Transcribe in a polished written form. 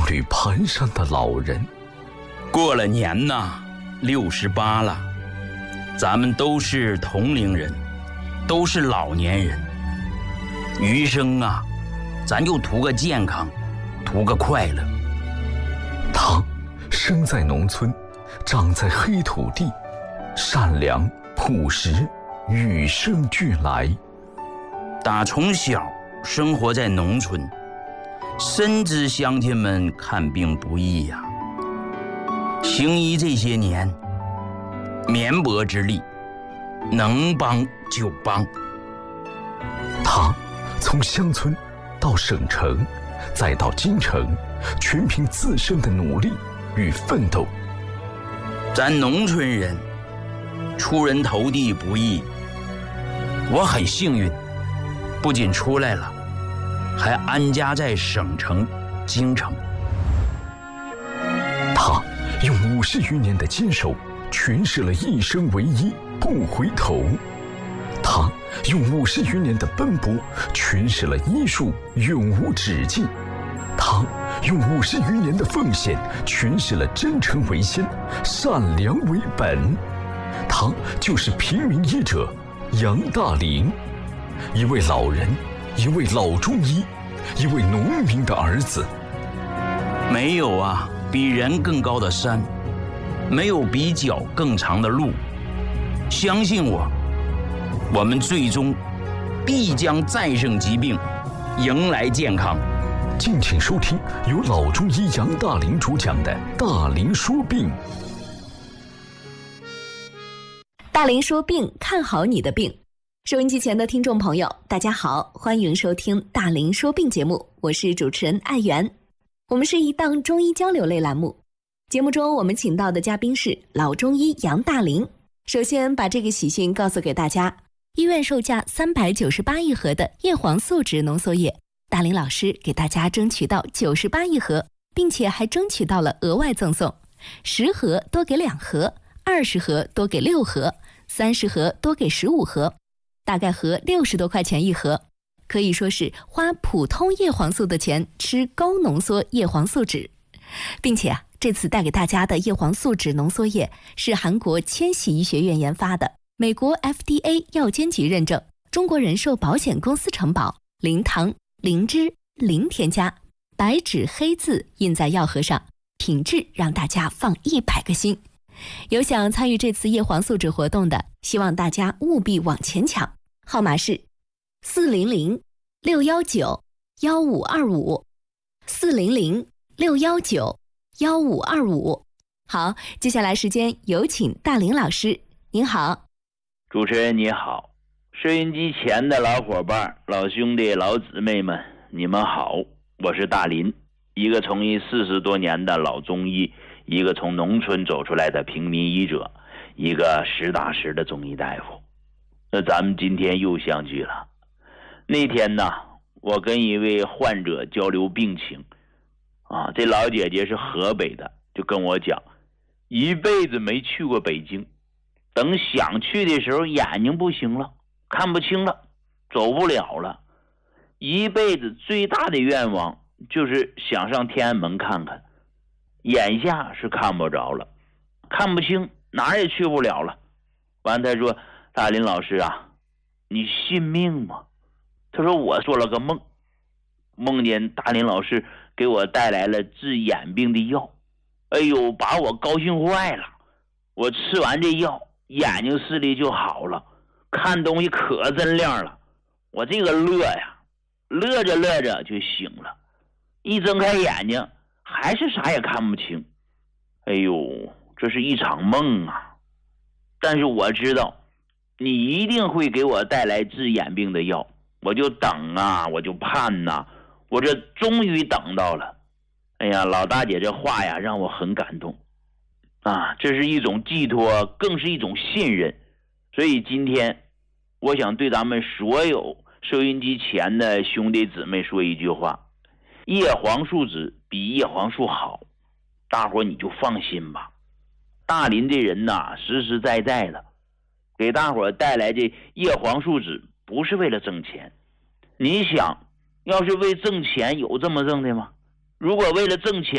对蹒跚的老人。 过了年呐，68了，咱们都是同龄人，都是老年人。余生啊，咱就图个健康，图个快乐。 他生在农村，长在黑土地，善良朴实，与生俱来。 打从小生活在农村，深知乡亲们看病不易呀。行医这些年，绵薄之力，能帮就帮。 他从乡村到省城，再到京城，全凭自身的努力与奋斗。 咱农村人出人头地不易，我很幸运，不仅出来了，还安家在省城京城。 他用50余年的坚守诠释了一生为一，不回头。他用50余年的奔波诠释了医术永无止境。他用50余年的奉献诠释了真诚为先，善良为本。他就是平民医者杨大林，一位老人，一位老中医，一位农民的儿子。 没有啊比人更高的山，没有比脚更长的路。相信我们最终必将战胜疾病，迎来健康。 敬请收听由老中医杨大林主讲的《大林说病》。 大林说病，看好你的病。收音机前的听众朋友，大家好，欢迎收听大林说病节目，我是主持人艾媛。我们是一档中医交流类栏目，节目中我们请到的嘉宾是老中医杨大林。首先把这个喜讯告诉给大家，医院售价398一盒的叶黄素酯浓缩液，大林老师给大家争取到98一盒，并且还争取到了额外赠送10盒多给2盒，20盒多给6盒，30盒多给15盒，大概合60多块钱一盒，可以说是花普通叶黄素的钱吃高浓缩叶黄素酯。并且这次带给大家的叶黄素酯浓缩液是韩国千禧医学院研发的，美国 FDA 药监局认证，中国人寿保险公司承保，零糖、零脂、零添加，白纸黑字印在药盒上，品质让大家放100个心。有想参与这次叶黄素酯活动的，希望大家务必往前抢，号码是400-619-1525 400-619-1525。好，接下来时间有请大林老师。您好。 主持人你好，收音机前的老伙伴、老兄弟、老姊妹们，你们好，我是大林，一个从医40多年的老中医，一个从农村走出来的平民医者，一个实打实的中医大夫。那咱们今天又相聚了。那天呢，我跟一位患者交流病情这老姐姐是河北的，就跟我讲，一辈子没去过北京，等想去的时候眼睛不行了，看不清了，走不了了，一辈子最大的愿望就是想上天安门看看，眼下是看不着了，看不清，哪儿也去不了了。完他说，大林老师啊，你信命吗？他说我做了个梦，梦见大林老师给我带来了治眼病的药，哎呦，把我高兴坏了。我吃完这药，眼睛视力就好了，看东西可真亮了。我这个乐呀，乐着乐着就醒了，一睁开眼睛还是啥也看不清。哎呦，这是一场梦啊！但是我知道你一定会给我带来治眼病的药，我就等啊，我就盼啊，我这终于等到了。哎呀，老大姐这话呀让我很感动啊，这是一种寄托，更是一种信任。所以今天我想对咱们所有收音机前的兄弟姊妹说一句话，叶黄素酯比叶黄素好，大伙你就放心吧。大林这人呐，实实在在的给大伙带来这叶黄素酯，不是为了挣钱。你想，要是为挣钱，有这么挣的吗？如果为了挣钱